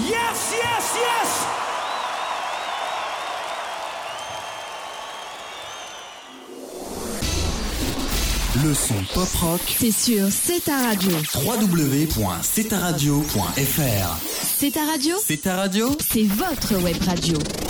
Yes, yes, yes! Le son pop rock, c'est sur C'est ta radio. www.cetaradio.fr. C'est ta radio, C'est ta radio, c'est votre web radio.